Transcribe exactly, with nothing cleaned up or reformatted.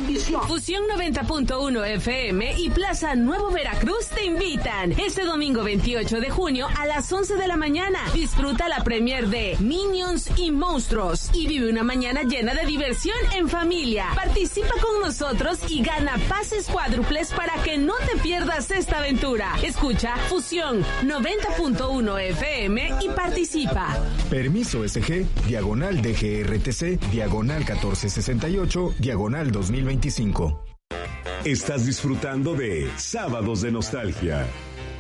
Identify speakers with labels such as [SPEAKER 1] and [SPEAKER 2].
[SPEAKER 1] bendición.
[SPEAKER 2] Fusión noventa punto uno F M y Plaza Nuevo Veracruz te invitan este domingo veintiocho de junio a las once de la mañana. Disfruta la premier de Minions y Monstruos y vive una mañana llena de diversión en familia. Participa con nosotros y gana pases cuádruples para que no te pierdas esta aventura. Escucha Fusión noventa punto uno F M y participa.
[SPEAKER 3] Permiso S G, diagonal D G R T C, diagonal catorce sesenta y ocho, diagonal dos mil veinticinco.
[SPEAKER 4] Estás disfrutando de Sábados de Nostalgia.